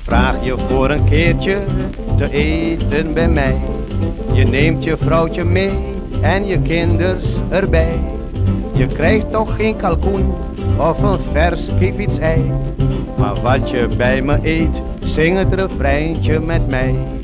vraag je voor een keertje te eten bij mij. Je neemt je vrouwtje mee en je kinders erbij. Je krijgt toch geen kalkoen of een vers kievitsei. Maar wat je bij me eet, zing het refreintje met mij.